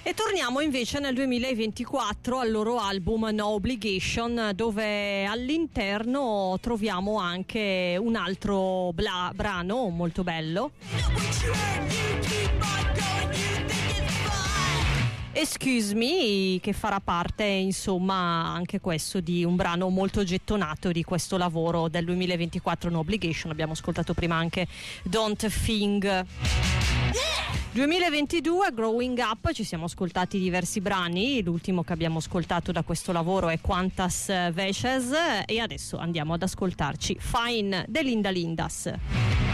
E torniamo invece nel 2024 al loro album No Obligation, dove all'interno troviamo anche un altro brano molto bello. Excuse Me, che farà parte insomma anche questo di un brano molto gettonato di questo lavoro del 2024 No Obligation. Abbiamo ascoltato prima anche Don't Think. 2022 Growing Up, ci siamo ascoltati diversi brani, l'ultimo che abbiamo ascoltato da questo lavoro è Quantas Veces e adesso andiamo ad ascoltarci Fine de Linda Lindas.